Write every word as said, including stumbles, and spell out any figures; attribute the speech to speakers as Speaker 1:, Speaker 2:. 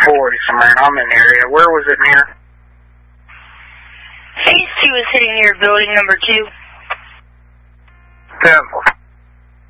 Speaker 1: forty somewhere, and I'm in the area. Where was it near?
Speaker 2: Phase two is hitting near building number two.
Speaker 1: Temple.